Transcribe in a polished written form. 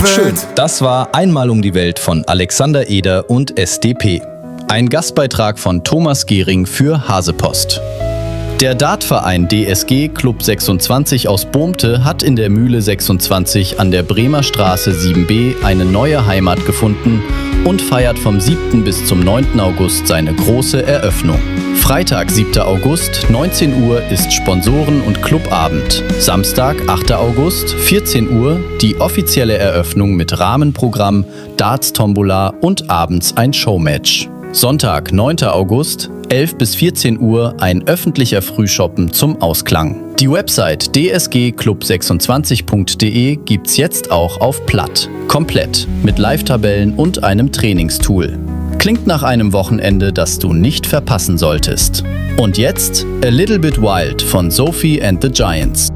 Dankeschön. Das war Einmal um die Welt von Alexander Eder und SDP. Ein Gastbeitrag von Thomas Gehring für Hasepost. Der Dartverein DSG Club 26 aus Bohmte hat in der Mühle 26 an der Bremer Straße 7b eine neue Heimat gefunden und feiert vom 7. bis zum 9. August seine große Eröffnung. Freitag, 7. August, 19 Uhr ist Sponsoren- und Clubabend. Samstag, 8. August, 14 Uhr, die offizielle Eröffnung mit Rahmenprogramm, Darts-Tombola und abends ein Showmatch. Sonntag, 9. August, 11 bis 14 Uhr ein öffentlicher Frühschoppen zum Ausklang. Die Website dsgclub26.de gibt's jetzt auch auf Platt. Komplett, mit Live-Tabellen und einem Trainingstool. Klingt nach einem Wochenende, das du nicht verpassen solltest. Und jetzt A Little Bit Wild von Sophie and the Giants.